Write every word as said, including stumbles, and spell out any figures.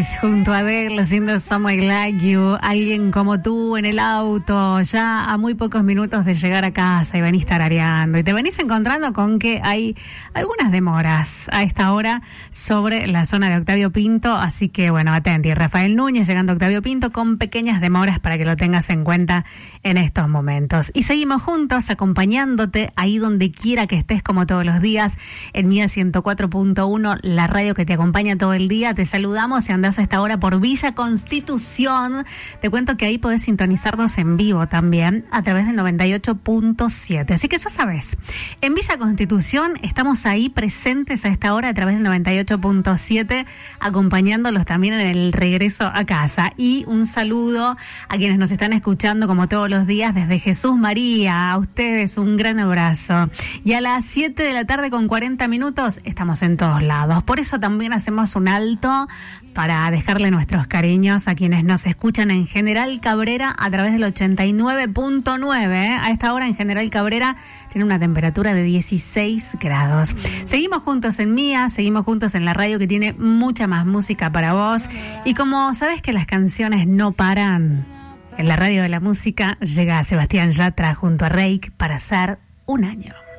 junto a Adele haciendo Someone Like You, alguien como tú en el auto, ya a muy pocos minutos de llegar a casa y venís tarareando y te venís encontrando con que hay algunas demoras a esta hora sobre la zona de Octavio Pinto, así que bueno, atenti, Rafael Núñez llegando a Octavio Pinto con pequeñas demoras para que lo tengas en cuenta en estos momentos. Y seguimos juntos acompañándote ahí donde quiera que estés, como todos los días, en Mía ciento cuatro punto uno, la radio que te acompaña todo el día. Te saludamos si andás a esta hora por Villa Constitución. Te cuento que ahí podés sintonizarnos en vivo también a través del noventa y ocho punto siete. Así que ya sabes, en Villa Constitución estamos ahí presentes a esta hora a través del noventa y ocho punto siete, acompañándolos también en el regreso a casa. Y un saludo a quienes nos están escuchando como todos los días desde Jesús María. A ustedes un gran abrazo. Y a las siete de la tarde con cuarenta minutos estamos en todos lados. Por eso también hacemos un alto para dejarle nuestros cariños a quienes nos escuchan en General Cabrera a través del ochenta y nueve punto nueve. ¿eh? A esta hora en General Cabrera tiene una temperatura de dieciséis grados. Seguimos juntos en Mía, seguimos juntos en la radio que tiene mucha más música para vos. Y como sabes que las canciones no paran, en la radio de la música llega Sebastián Yatra junto a Reik para hacer un año.